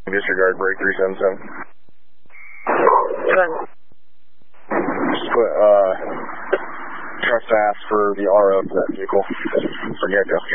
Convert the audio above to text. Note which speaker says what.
Speaker 1: Disregard break 377.
Speaker 2: Good.
Speaker 1: Just put, trust ask for the RO for that vehicle for Gecko.